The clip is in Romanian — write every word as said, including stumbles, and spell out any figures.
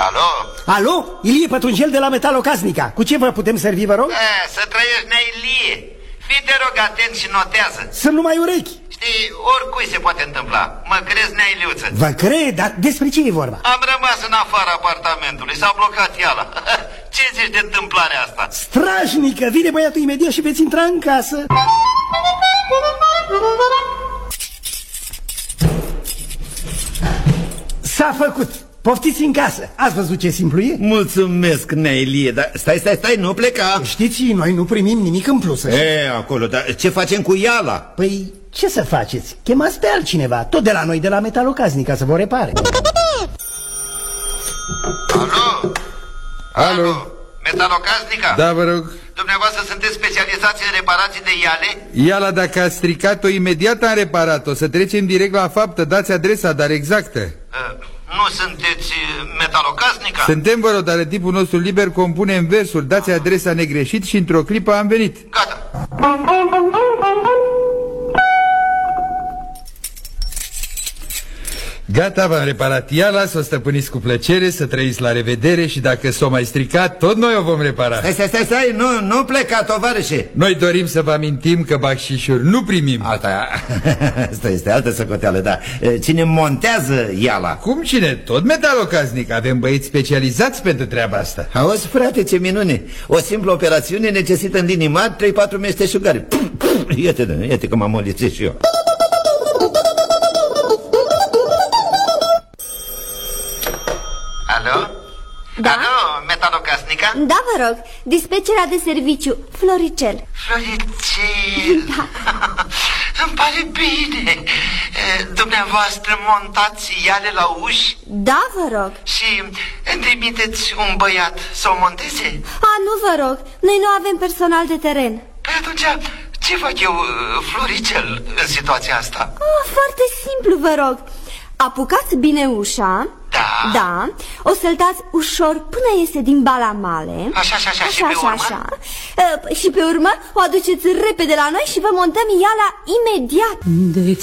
Alo? Alo? Ilie Pătrunjel de la Metalocasnica. Cu ce vă putem servi, vă rog? E, să trăiești, nea Ilie. Fii, te rog, atent și notează. Să nu mai urechi. Știi, oricui se poate întâmpla. Mă crezi, nea Iliuță? Vă cred, dar despre ce e vorba? Am rămas în afara apartamentului, s-a blocat iala. Ce zici de întâmplarea asta? Strașnică, vine băiatul imediat și veți intra în casă. S-a făcut. Poftiți în casă. Ați văzut ce simplu e? Mulțumesc, nea Ilie, dar stai, stai, stai, nu pleca. Știți, noi nu primim nimic în plus. E, acolo, dar ce facem cu iala? Păi, ce să faceți? Chemați pe altcineva, tot de la noi, de la Metalocasnica, să vă repare. Alo? Alo? Metalocasnica? Da, vă rog. Dumneavoastră sunteți specializați în reparații de iale? Iala, dacă a stricat-o, imediat am reparat-o. Să trecem direct la faptă, dați adresa, dar exactă. Uh, nu sunteți Metalocasnica? Suntem, vă rog, dar în timpul nostru liber compunem versuri. Dați adresa negreșit și într-o clipă am venit. Gata. Gata, v-am reparat iala, să o stăpâniți cu plăcere, să trăiți la revedere și dacă s-o mai stricat, tot noi o vom repara. Stai, stai, stai, stai, nu, nu pleca, tovarășe. Noi dorim să vă amintim că bacșișuri nu primim. Alta, asta este altă socoteală, da. Cine montează iala? Cum cine? Tot Metalocasnic. Avem băieți specializați pentru treaba asta. Auzi, frate, ce minune. O simplă operațiune necesită în linii mari trei patru meșteșugari. Iată, iată că m-am molițit și eu. Alo? Da? Alo, Metalocasnica? Da, vă rog, dispecerea de serviciu, Floricel. Floricel? Da. Îmi pare bine. Dumneavoastră montați iale la uși? Da, vă rog. Și îmi trimiteți un băiat să o monteze? A, nu vă rog, noi nu avem personal de teren. Păi atunci, ce fac eu, Floricel, în situația asta? Oh, foarte simplu, vă rog. Apucați bine ușa. Da. Da. O să-l dați ușor până iese din balamale. Așa, așa, așa, așa, și pe urmă? Așa. Uh, și pe urmă o aduceți repede la noi și vă montăm iala imediat. De